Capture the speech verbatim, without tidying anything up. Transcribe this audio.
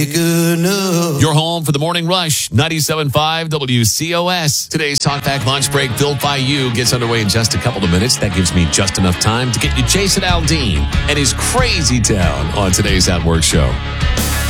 Good enough. You're home for the Morning Rush, ninety-seven point five W C O S. Today's Talkback Lunch Break, built by you, gets underway in just a couple of minutes. That gives me just enough time to get you Jason Aldean and his Crazy Town on today's At Work show.